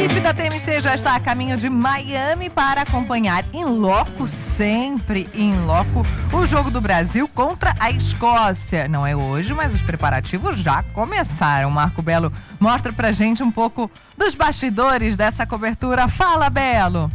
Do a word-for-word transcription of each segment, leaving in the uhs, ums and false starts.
equipe da T M C já está a caminho de Miami para acompanhar em loco, sempre em loco, o jogo do Brasil contra a Escócia. Não é hoje, mas os preparativos já começaram. Marco Belo mostra pra gente um pouco dos bastidores dessa cobertura. Fala, Belo!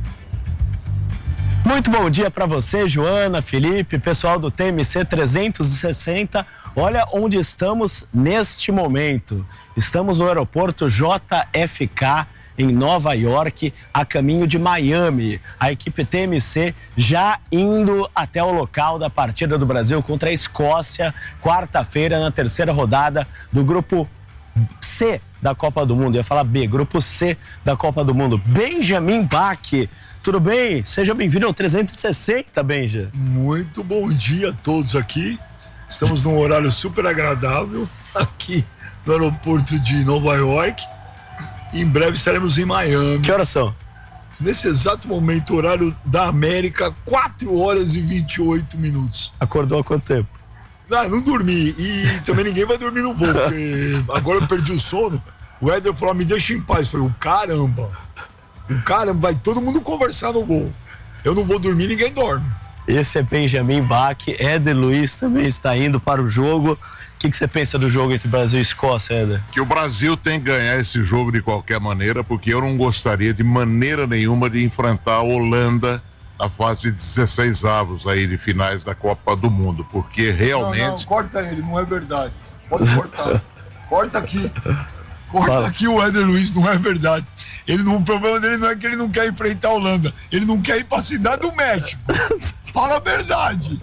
Muito bom dia para você, Joana, Felipe, pessoal do T M C trezentos e sessenta. Olha onde estamos neste momento. Estamos no aeroporto J F K em Nova York, a caminho de Miami. A equipe T M C já indo até o local da partida do Brasil contra a Escócia, quarta-feira, na terceira rodada do grupo C da Copa do Mundo. Eu ia falar B, grupo C da Copa do Mundo. Benjamin Bach, tudo bem? Seja bem-vindo ao trezentos e sessenta, Benja. Muito bom dia a todos aqui. Estamos num horário super agradável aqui no aeroporto de Nova York. Em breve estaremos em Miami. Que horas são? Nesse exato momento, horário da América, quatro horas e vinte e oito minutos. Acordou há quanto tempo? Ah, não dormi. E também ninguém vai dormir no voo, porque agora eu perdi o sono. O Éder falou, me deixa em paz. Eu falei, o caramba. O caramba, vai todo mundo conversar no voo. Eu não vou dormir, ninguém dorme. Esse é Benjamin Bach. Éder Luiz também está indo para o jogo. O que, que você pensa do jogo entre Brasil e Escócia, Éder? Que o Brasil tem que ganhar esse jogo de qualquer maneira, porque eu não gostaria de maneira nenhuma de enfrentar a Holanda na fase de dezesseis avos aí de finais da Copa do Mundo, porque realmente... Não, não, corta ele, não é verdade. Pode cortar. Corta aqui. Corta Fala. Aqui o Éder Luiz, não é verdade. Ele não, o problema dele não é que ele não quer enfrentar a Holanda, ele não quer ir para a cidade do México. Fala a verdade.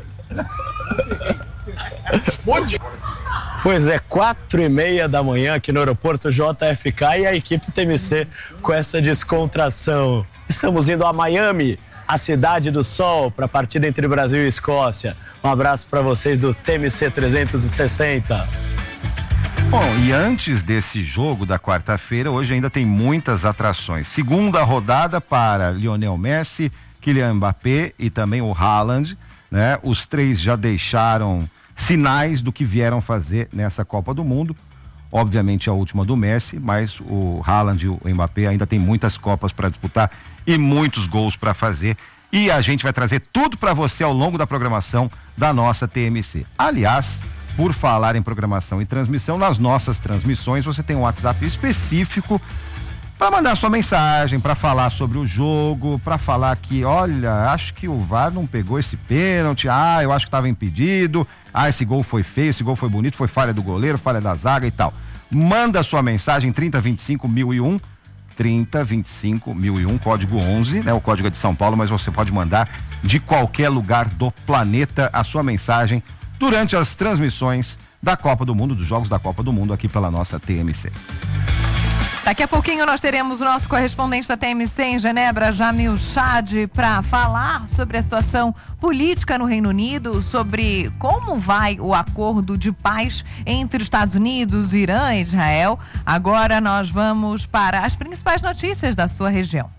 Pois é, quatro e meia da manhã aqui no aeroporto J F K e a equipe T M C com essa descontração. Estamos indo a Miami, a cidade do sol, para a partida entre Brasil e Escócia. Um abraço para vocês do T M C trezentos e sessenta. Bom, e antes desse jogo da quarta-feira, hoje ainda tem muitas atrações. Segunda rodada para Lionel Messi, Kylian Mbappé e também o Haaland, né? Os três já deixaram sinais do que vieram fazer nessa Copa do Mundo. Obviamente a última do Messi, mas o Haaland e o Mbappé ainda tem muitas Copas para disputar e muitos gols para fazer. E a gente vai trazer tudo para você ao longo da programação da nossa T M C. Aliás, por falar em programação e transmissão, nas nossas transmissões você tem um WhatsApp específico para mandar sua mensagem, para falar sobre o jogo, para falar que, olha, acho que o V A R não pegou esse pênalti, ah, eu acho que estava impedido, ah, esse gol foi feio, esse gol foi bonito, foi falha do goleiro, falha da zaga e tal. Manda sua mensagem trinta, vinte e cinco, mil e um, trinta, vinte e cinco, mil e um, código onze, né? O código é de São Paulo, mas você pode mandar de qualquer lugar do planeta a sua mensagem durante as transmissões da Copa do Mundo, dos Jogos da Copa do Mundo aqui pela nossa T M C. Daqui a pouquinho nós teremos o nosso correspondente da T M C em Genebra, Jamil Chad, para falar sobre a situação política no Reino Unido, sobre como vai o acordo de paz entre Estados Unidos, Irã e Israel. Agora nós vamos para as principais notícias da sua região.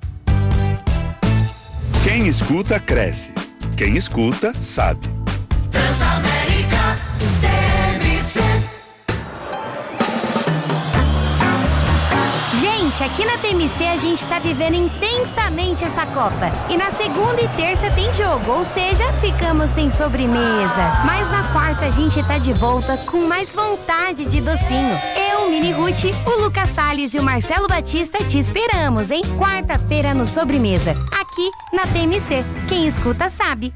Quem escuta, cresce. Quem escuta, sabe. Transamérica T M C. Gente, aqui na T M C a gente tá vivendo intensamente essa Copa. E na segunda e terça tem jogo, ou seja, ficamos sem sobremesa. Mas na quarta a gente tá de volta com mais vontade de docinho. Eu, Mini Ruth, o Lucas Salles e o Marcelo Batista te esperamos, hein? Quarta-feira no Sobremesa, aqui na T M C. Quem escuta sabe.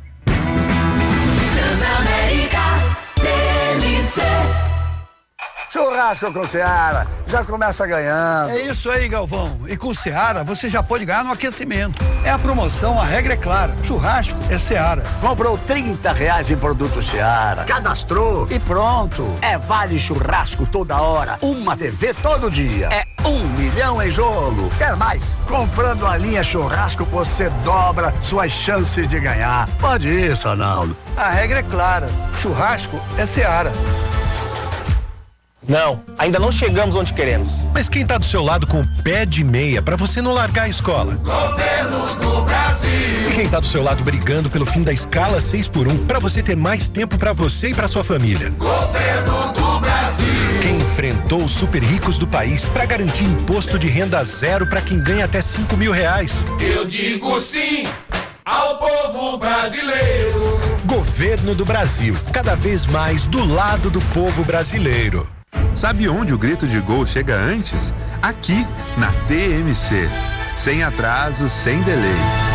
Transamérica T M C. Churrasco com Seara, já começa ganhando. É isso aí, Galvão. E com Seara, você já pode ganhar no aquecimento. É a promoção, a regra é clara. Churrasco é Seara. Comprou trinta reais em produto Seara, cadastrou e pronto. É vale churrasco toda hora, uma T V todo dia. É um milhão em jogo. Quer mais? Comprando a linha churrasco, você dobra suas chances de ganhar. Pode isso, Arnaldo. A regra é clara. Churrasco é Seara. Não, ainda não chegamos onde queremos. Mas quem tá do seu lado com o pé de meia pra você não largar a escola? Governo do Brasil. E quem tá do seu lado brigando pelo fim da escala seis por um pra você ter mais tempo pra você e pra sua família? Governo do Brasil. Quem enfrenta enfrentou os super ricos do país para garantir imposto de renda zero para quem ganha até cinco mil reais. Eu digo sim ao povo brasileiro. Governo do Brasil, cada vez mais do lado do povo brasileiro. Sabe onde o grito de gol chega antes? Aqui, na T M C. Sem atraso, sem delay.